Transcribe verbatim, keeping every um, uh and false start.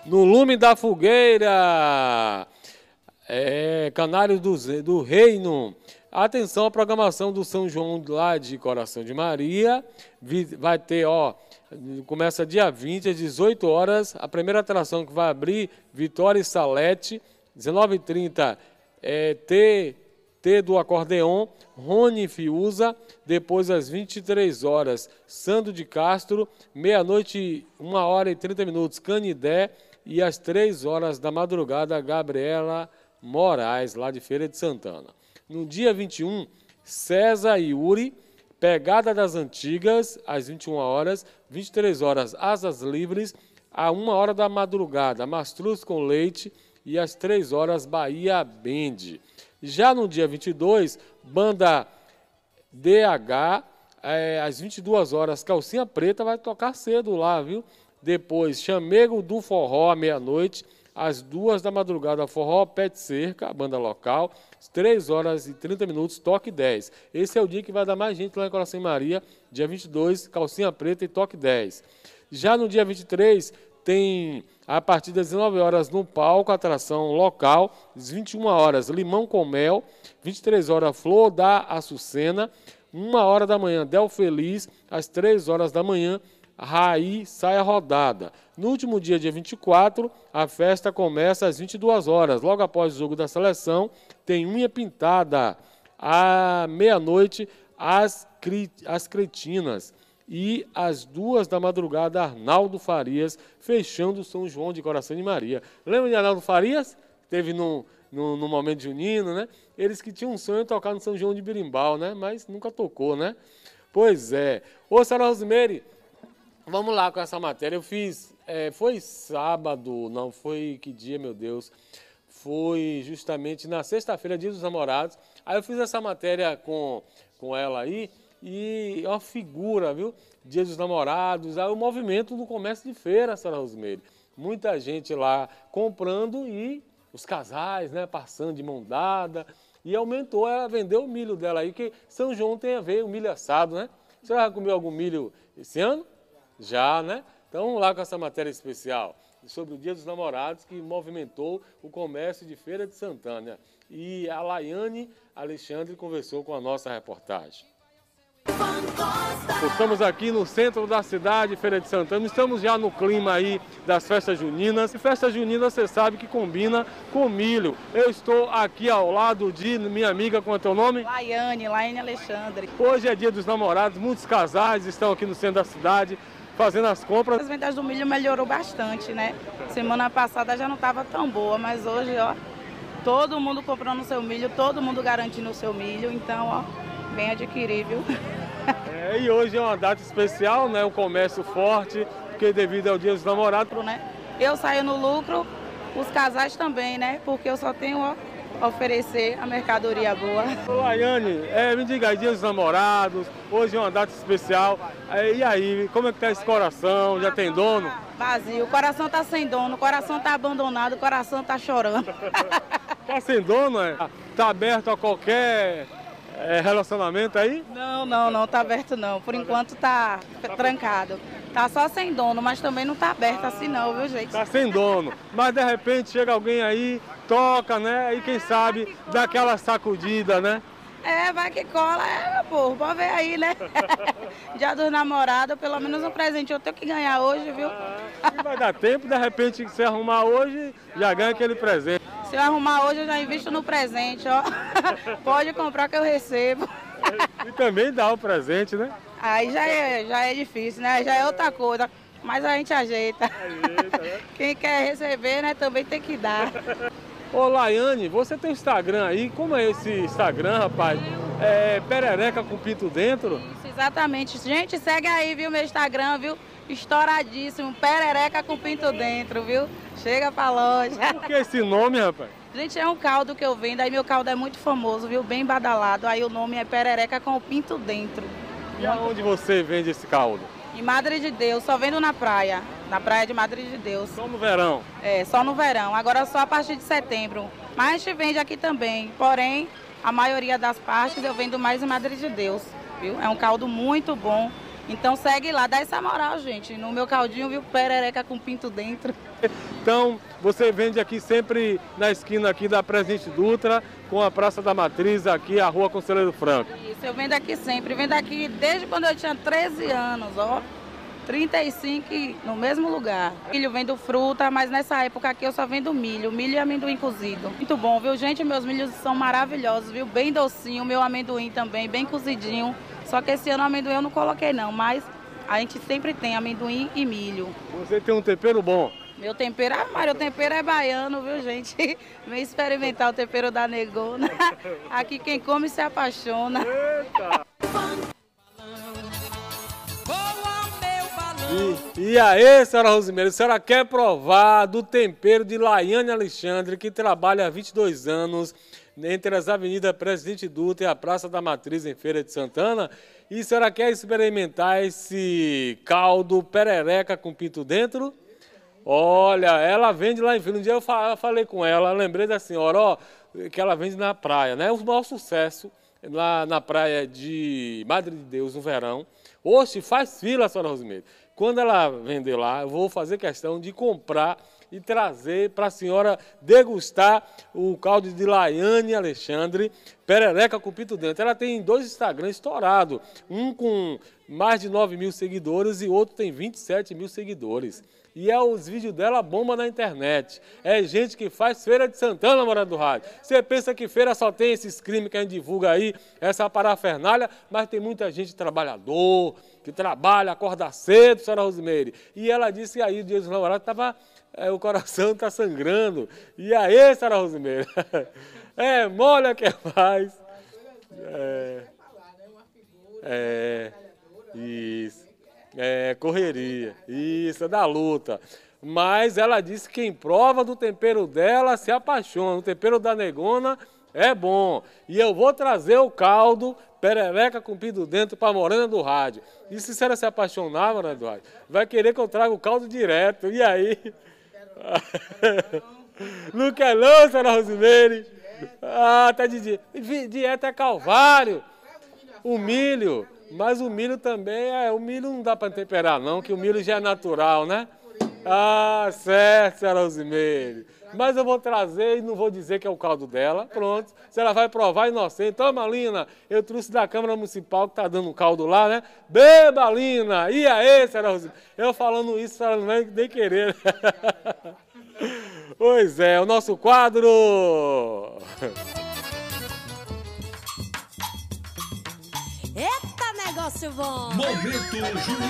No lume da fogueira, é, Canário do, do Reino. Atenção à programação do São João lá de Coração de Maria. Vai ter, ó, começa dia vinte, às dezoito horas. A primeira atração que vai abrir, Vitória e Salete. dezenove e trinta, é, T, T do Acordeon, Rony Fiuza. Depois, às vinte e três horas, Sandro de Castro. Meia-noite, uma hora e trinta minutos, Canidé. E às três horas da madrugada, Gabriela Moraes, lá de Feira de Santana. No dia vinte e um, César e Yuri, Pegada das Antigas, às vinte e uma horas, vinte e três horas, Asas Livres, à uma hora da madrugada, Mastruz com Leite, e às três horas, Bahia Band. Já no dia vinte e dois, Banda D H, é, às vinte e duas horas, Calcinha Preta vai tocar cedo lá, viu? Depois, Chamego do Forró, à meia-noite, às duas da madrugada, Forró Pé de Cerca, a banda local, três horas e trinta minutos, Toque dez. Esse é o dia que vai dar mais gente lá em Coração Maria, dia vinte e dois, Calcinha Preta e Toque dez. Já no dia vinte e três, tem, a partir das dezenove horas, no palco, atração local, às vinte e uma horas, Limão com Mel, vinte e três horas, Flor da Açucena, uma hora da manhã, Del Feliz, às três horas da manhã, Raí Saia Rodada. No último dia, dia vinte e quatro, a festa começa às vinte e duas horas. Logo após o jogo da seleção, tem unha pintada. À meia-noite, as, as Cretinas. E às duas da madrugada, Arnaldo Farias, fechando o São João de Coração de Maria. Lembra de Arnaldo Farias? Teve no, no, no momento junino, né? Eles que tinham um sonho de tocar no São João de Birimbau, né? Mas nunca tocou, né? Pois é. Ô, Sarah Rosemary, vamos lá com essa matéria. Eu fiz, é, foi sábado, não foi que dia, meu Deus, foi justamente na sexta-feira, dia dos namorados. Aí eu fiz essa matéria com, com ela aí, e é uma figura, viu? Dia dos namorados, aí o movimento do comércio de feira, Sarah Rosemary. Muita gente lá comprando e os casais, né, passando de mão dada. E aumentou, ela vendeu o milho dela aí, que São João tem a ver, o milho assado, né? Você já comeu algum milho esse ano? Já, né? Então vamos lá com essa matéria especial sobre o Dia dos Namorados, que movimentou o comércio de Feira de Santana. E a Laiane Alexandre conversou com a nossa reportagem. Estamos aqui no centro da cidade, Feira de Santana. Estamos já no clima aí das festas juninas. E festa junina, você sabe que combina com milho. Eu estou aqui ao lado de minha amiga, qual é o teu nome? Laiane, Laiane Alexandre. Hoje é Dia dos Namorados, muitos casais estão aqui no centro da cidade fazendo as compras. As vendas do milho melhorou bastante, né? Semana passada já não estava tão boa, mas hoje, ó, todo mundo comprando o seu milho, todo mundo garantindo o seu milho, então, ó, bem adquirível. É, e hoje é uma data especial, né? O comércio forte, porque devido ao Dia dos Namorados, né? Eu saio no lucro, os casais também, né? Porque eu só tenho, ó, oferecer a mercadoria boa. Laiane, é, me diga aí, Dia dos Namorados, hoje é uma data especial, é, e aí, como é que tá esse coração? Já tem dono? Vazio, o coração tá sem dono, o coração tá abandonado, o coração tá chorando. Tá sem dono, é? Tá aberto a qualquer é, relacionamento aí? Não, não, não tá aberto não, por enquanto tá trancado. Tá só sem dono, mas também não tá aberto assim não, viu, gente? Tá sem dono, mas de repente chega alguém aí, toca, né? E quem sabe dá aquela sacudida, né? É, vai que cola, é, meu povo, pode ver aí, né? Dia dos namorados, pelo menos um presente eu tenho que ganhar hoje, viu? Ah, vai dar tempo, de repente, se arrumar hoje, já ganha aquele presente. Se eu arrumar hoje, eu já invisto no presente, ó. Pode comprar que eu recebo. E também dá o presente, né? Aí já é, já é difícil, né? Já é outra coisa. Mas a gente ajeita. Ajeita, né? Quem quer receber, né, também tem que dar. Ô, Laiane, você tem Instagram aí? Como é esse Instagram, rapaz? É perereca com pinto dentro? Isso, exatamente. Gente, segue aí, viu, meu Instagram, viu? Estouradíssimo, perereca com pinto dentro, viu? Chega pra loja. Por que esse nome, rapaz? Gente, é um caldo que eu vendo, aí meu caldo é muito famoso, viu? Bem badalado, aí o nome é perereca com o pinto dentro. E aonde você vende esse caldo? Em Madre de Deus, só vendo na praia, na praia de Madre de Deus. Só no verão? É, só no verão, agora só a partir de setembro. Mas a gente vende aqui também, porém, a maioria das partes eu vendo mais em Madre de Deus, viu? É um caldo muito bom, Então segue lá, dá essa moral, gente. No meu caldinho, viu, perereca com pinto dentro. Então, você vende aqui sempre na esquina aqui da Presidente Dutra, com a Praça da Matriz, aqui a Rua Conselheiro Franco. Isso, eu vendo aqui sempre. Vendo aqui desde quando eu tinha treze anos, ó. trinta e cinco no mesmo lugar. Milho vendo fruta, mas nessa época aqui eu só vendo milho, milho e amendoim cozido. Muito bom, viu, gente? Meus milhos são maravilhosos, viu? Bem docinho, meu amendoim também, bem cozidinho. Só que esse ano o amendoim eu não coloquei não, mas a gente sempre tem amendoim e milho. Você tem um tempero bom? Meu tempero, ah, Mário, o tempero é baiano, viu, gente? Vem experimentar o tempero da Negona. Aqui quem come se apaixona. Eita! E, e aí, senhora Rosimeire, a senhora quer provar do tempero de Laiane Alexandre, que trabalha há vinte e dois anos entre as avenidas Presidente Dutra e a Praça da Matriz, em Feira de Santana? E a senhora quer experimentar esse caldo perereca com pinto dentro? Olha, ela vende lá em Feira. Um dia eu falei com ela, lembrei da senhora, ó, que ela vende na praia, né? O maior sucesso lá na praia de Madre de Deus, no verão. Oxe, faz fila, senhora Rosimeire. Quando ela vender lá, eu vou fazer questão de comprar e trazer para a senhora degustar o caldo de Laiane Alexandre, perereca com pinto dentro. Ela tem dois Instagrams estourados, um com mais de nove mil seguidores e outro tem vinte e sete mil seguidores. E é os vídeos dela bomba na internet. É gente que faz Feira de Santana, Morada do Rádio. Você pensa que feira só tem esses crimes que a gente divulga aí, essa parafernália, mas tem muita gente trabalhador, que trabalha, acorda cedo, senhora Rosimeire. E ela disse que aí o dia dos namorados estava, é, o coração está sangrando. E aí, senhora Rosimeire? É, molha que é mais. É, é, isso. É, correria, isso, é da luta. Mas ela disse que quem prova do tempero dela se apaixona. O tempero da Negona é bom. E eu vou trazer o caldo perereca com pinto dentro para a Morena do Rádio. E se a senhora se apaixonar, Morena do Rádio, vai querer que eu traga o caldo direto. E aí? Não quer não, senhora Rosimeire? Ah, tá de dieta. Dieta é calvário. O milho. Mas o milho também, é, o milho não dá para temperar não, que o milho já é natural, né? Ah, certo, senhora Rosimeire. Mas eu vou trazer e não vou dizer que é o caldo dela, pronto. Se ela vai provar, inocente. Toma, Lina, eu trouxe da Câmara Municipal que tá dando um caldo lá, né? Beba, Lina! E aí, senhora Rosimeire? Eu falando isso, a senhora não vai nem querer. Pois é, o nosso quadro... Eita, negócio bom! Momento Juliana.